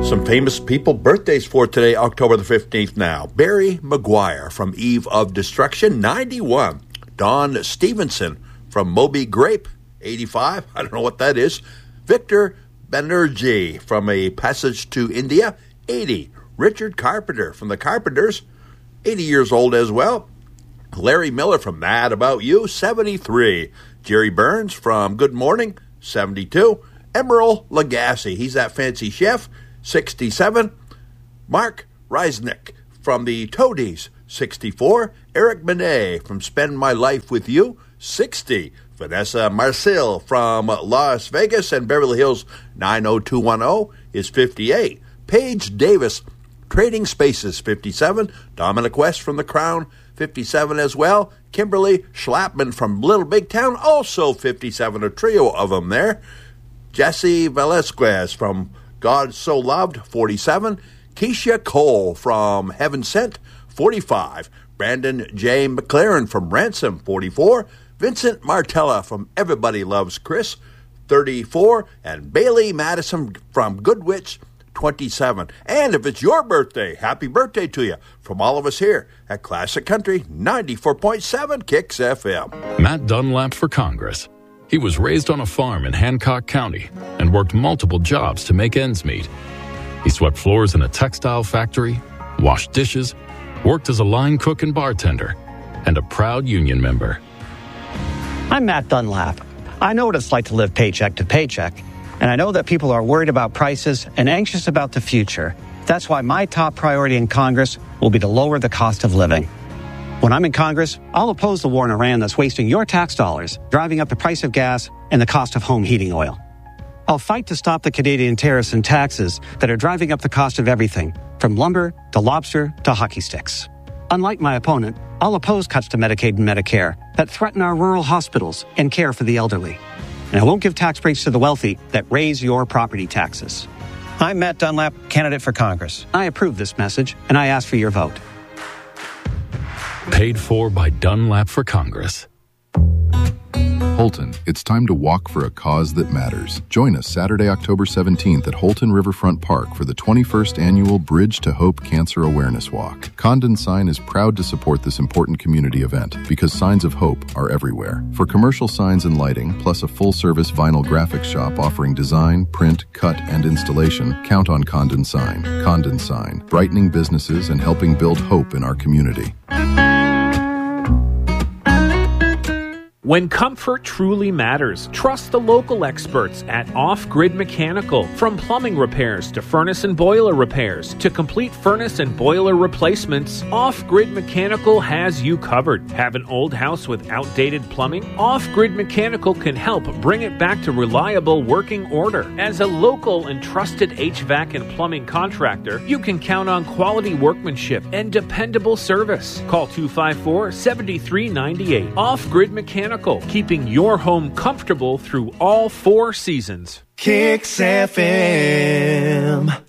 Some famous people birthdays for today, October the 15th now. Barry Maguire from Eve of Destruction, 91. Don Stevenson from Moby Grape, 85. I don't know what that is. Victor Banerjee from A Passage to India, 80. Richard Carpenter from the Carpenters, 80 years old as well. Larry Miller from Mad About You, 73. Jerry Burns from Good Morning, 72. Emeril Lagasse, he's that fancy chef, 67. Mark Reisnick from the Toadies, 64. Eric Benet from Spend My Life With You, 60. Vanessa Marcil from Las Vegas and Beverly Hills 90210 is 58. Paige Davis, Trading Spaces, 57. Dominic West from The Crown, 57 as well. Kimberly Schlapman from Little Big Town, also 57. A trio of them there. Jesse Velasquez from God So Loved, 47. Keisha Cole from Heaven Sent, 45. Brandon J. McLaren from Ransom, 44. Vincent Martella from Everybody Loves Chris, 34. And Bailey Madison from Good Witch, 27. And if it's your birthday, happy birthday to you from all of us here at Classic Country 94.7 Kicks FM. Matt Dunlap for Congress. He was raised on a farm in Hancock County and worked multiple jobs to make ends meet. He swept floors in a textile factory, washed dishes, worked as a line cook and bartender, and a proud union member. I'm Matt Dunlap. I know what it's like to live paycheck to paycheck, and I know that people are worried about prices and anxious about the future. That's why my top priority in Congress will be to lower the cost of living. When I'm in Congress, I'll oppose the war in Iran that's wasting your tax dollars, driving up the price of gas and the cost of home heating oil. I'll fight to stop the Canadian tariffs and taxes that are driving up the cost of everything, from lumber to lobster to hockey sticks. Unlike my opponent, I'll oppose cuts to Medicaid and Medicare that threaten our rural hospitals and care for the elderly. And I won't give tax breaks to the wealthy that raise your property taxes. I'm Matt Dunlap, candidate for Congress. I approve this message, and I ask for your vote. Paid for by Dunlap for Congress. Holton, it's time to walk for a cause that matters. Join us Saturday, October 17th at Holton Riverfront Park for the 21st Annual Bridge to Hope Cancer Awareness Walk. Condon Sign is proud to support this important community event because signs of hope are everywhere. For commercial signs and lighting, plus a full-service vinyl graphics shop offering design, print, cut, and installation, count on Condon Sign. Condon Sign, brightening businesses and helping build hope in our community. When comfort truly matters, trust the local experts at Off Grid Mechanical. From plumbing repairs to furnace and boiler repairs to complete furnace and boiler replacements, Off Grid Mechanical has you covered. Have an old house with outdated plumbing? Off Grid Mechanical can help bring it back to reliable working order. As a local and trusted HVAC and plumbing contractor, you can count on quality workmanship and dependable service. Call 254-7398. Off Grid Mechanical, keeping your home comfortable through all 4 seasons. Kicks FM.